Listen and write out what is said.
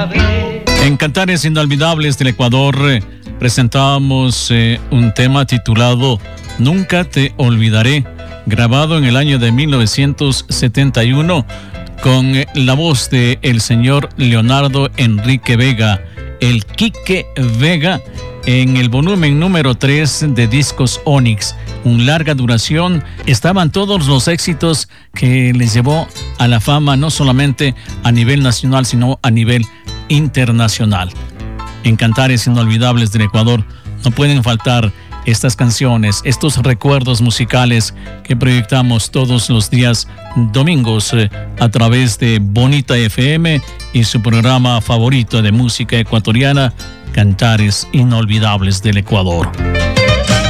En Cantares Inolvidables del Ecuador presentamos un tema titulado Nunca te olvidaré, grabado en el año de 1971 con la voz de el señor Leonardo Enrique Vega, el Quique Vega, en el volumen número 3 de Discos Onyx. Un larga duración, estaban todos los éxitos que les llevó a la fama, no solamente a nivel nacional, sino a nivel internacional. En Cantares Inolvidables del Ecuador no pueden faltar estas canciones, estos recuerdos musicales que proyectamos todos los días domingos a través de Bonita FM y su programa favorito de música ecuatoriana, Cantares Inolvidables del Ecuador.